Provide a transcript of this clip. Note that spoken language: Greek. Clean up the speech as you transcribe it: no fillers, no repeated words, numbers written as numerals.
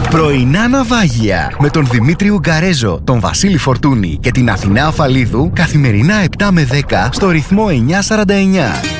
Πρωινά ναυάγια με τον Δημήτρη Ουγγαρέζο, τον Βασίλη Φορτούνη και την Αθηνά Αφαλίδου καθημερινά 7 με 10 στο ρυθμό 949.